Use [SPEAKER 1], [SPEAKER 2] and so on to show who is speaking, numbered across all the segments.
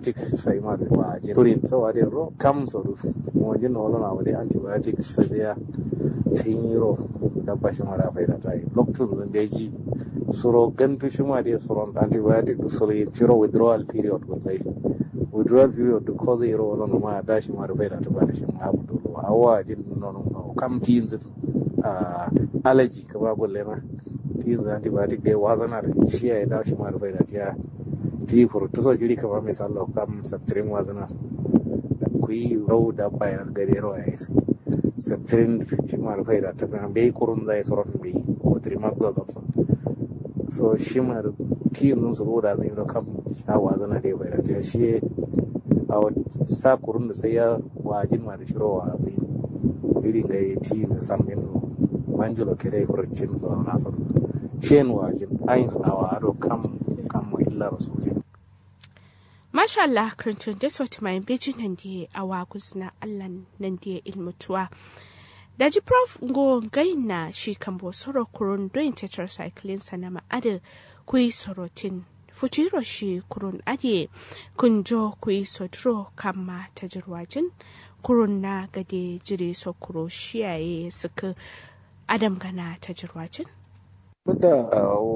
[SPEAKER 1] antibiotic sai ma da waje turin so ade ro kam so du mo jin no na wade antibiotic sai ya tiniro da bashi mara faida tai doctors da beji suro gantu shi ma da suro antibiotic du so yi zero withdrawal period ko sai withdrawal period du ko zai ro no ma da shi mara faida ta ba da shi ma abu do awa jin no kam tin allergy ka ba golle ma tin antibiotic da wazana da shi ya da shi mara faida ta ti furto so jiri ka ba misalo kam sabtrin wazana kui ro da bayan gare ro ai sabtrin shi ma rufai da ta kan bai kurun zai soron bai ko trimax zo so shi ma ti nun su da zai ro kam shawa zana da bai da shi a sa kurun da sai ya wajin ma da shiro wa zai irin ga ti da samin manjulo kare furcin zo na so shen wajin ayin su awa ado kam mu illa rasulin
[SPEAKER 2] Masha Allah kirtun da sauti mai beji nan da awa gusna Allah nan da ilmutuwa. Da ji prof go gaina shi kan bo soro kurun don tetracycline sana ma'ada kuyi sorotin. Futuro shi kurun ade kunjo kuyi sodro kama ta jirwajin kurun na gade jire so kuro shiyaye suka adam gana ta jirwajin.
[SPEAKER 1] da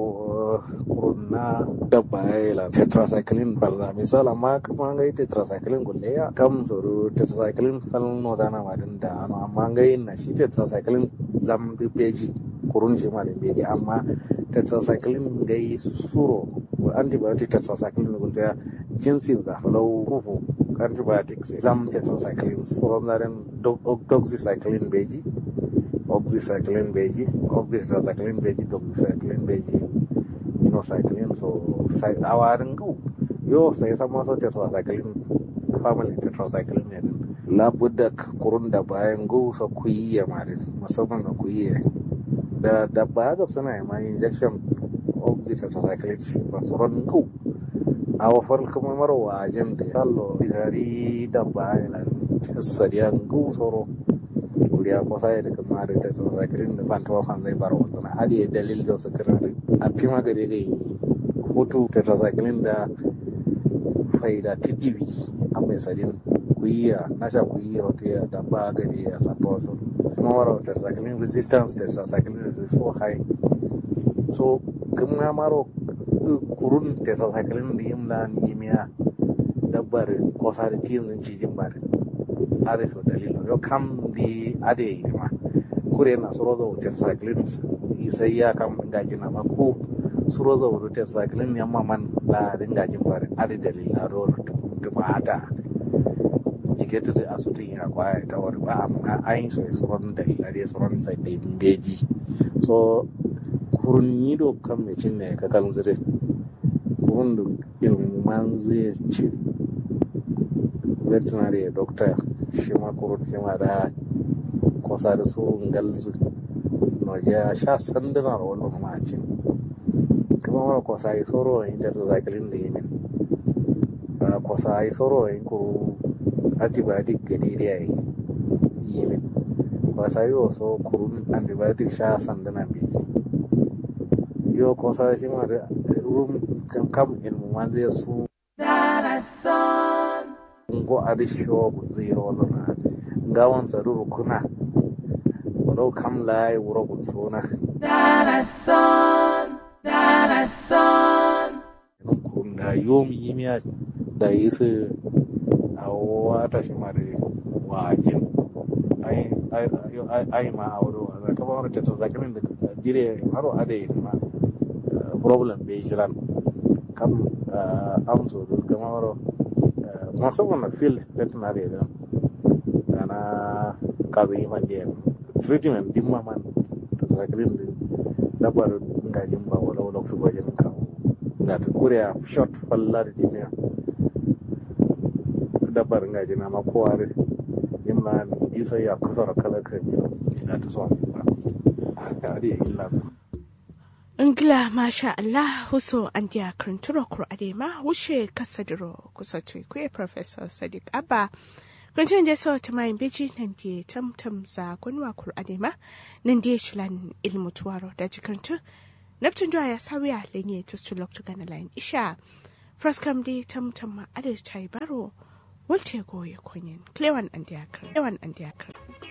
[SPEAKER 1] kuruna dabba ya yi la tetracycline balza misal amma kuma ga tetracycline gulle ya kam soro tetracycline falon no dana wadin da ano amma ga yin na shi tetracycline zam de beji kurun shi ma de beji amma tetracycline ga yi suro antibiotic tetracycline gulle ya jinsin da low kufu antibiotics zam tetracycline suro naren doxycycline beji oxycycline beji, oxytetracycline beji, doxycycline beji, minocycline, so awarin go. Yo sai sama so tetracycline family tetracycline ne. Labudda kurun da bayan go so kuyiya mare, musamman ga kuyiya. Da baya ga suna ma injection oxytetracycline ba sauran go. Awa farko mara wajen da sallo bidari da bayan sadiyan go soro. ya kosa ya daga mara ta zo zakirin da ban tawa fan zai bar wannan hadi dalil da su kira a fi magare ga hutu ta zakirin da faida tidibi a mai sadin kuyiya nasha kuyiya wata ya da ba gari ya sabo su kuma wara ta zakirin resistance ta zakirin is so high so kuma maro kurun ta zakirin da yimla ni miya dabbar kosa da tinin cijin bare are so dalilo yo kam di ade ma kure na surozo tetracycline sai ya kam ngaji na ma ko surozo tetracycline ya man la ngaji bare ade dalila ro da mata jike to asuti ya kwa ta wor ba amma ayin so suron dalila dai suron sai dai beji so kurun ni do kam me cinne ka kan zire kurun do ilmu man zai ci veterinary doctor shi ma kurun shi ma da kosa da su ngalzu no ya sha sandana wannan macin kuma wani kosa yi soro in ta zakalin da yi kosa yi soro in ko antibiotic gadi da yi min kosa yi wasu kurun antibiotic sha sandana bai yo kosa shi ma da rum kam ilmu ma zai su ngo adisho zero lona gawan tsaruru kuna walau kam lai wuro gutsona darason kun da yomi yimiya da yisu awa ta shi mare wajin ai ma auro za ka ba ta zakarin da jire haro ade ma problem be jiran kam amso do kamaro musamman na field veterinary da na kaza yi man da treatment din ma man to zakirin da dabar ngajin ba wala wala su gwajin ka ga ta kuriya short falla da jinya dabar ngajin ma kowa ne yin ma isa ya kusura kala kan da ta so ba haka dai illa
[SPEAKER 2] Ingila masha Allah huso an dia kranturo kur adema wushe kasadiro kusato kuye Professor Sadiq Abba krantun je so tama beji nan die tamtam za kunwa kur adema nan die shilan ilmu tuwaro da jikrantu naptun ya sawiya lenye to sulok to gana line isha Fraskam di tamtama adis chai baro. Wolte goye konyen. Klewan andiakar.